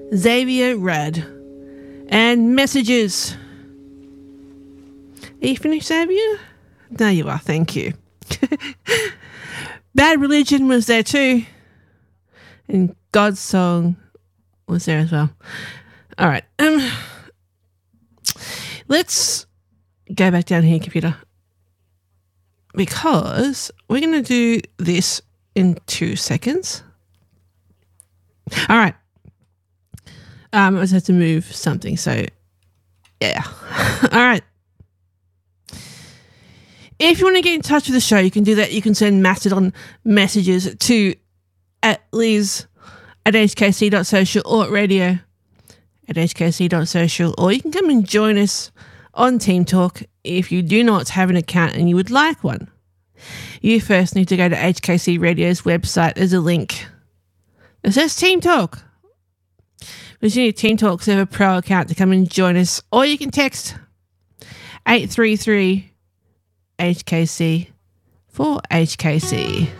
Xavier Rudd. And Messages. Are you finished, Xavier? No, you are. Thank you. Bad Religion was there too. And God's Song was there as well. All right. Let's go back down here, computer. Because we're going to do this in 2 seconds. All right. I just have to move something, so yeah. All right. If you want to get in touch with the show, you can do that. You can send Mastodon messages to @liz@hkc.social or at radio@hkc.social, or you can come and join us on Team Talk if you do not have an account and you would like one. You first need to go to HKC Radio's website. There's a link. It says Team Talk. You need a Team Talk Server Pro account to come and join us, or you can text 833 HKC for HKC.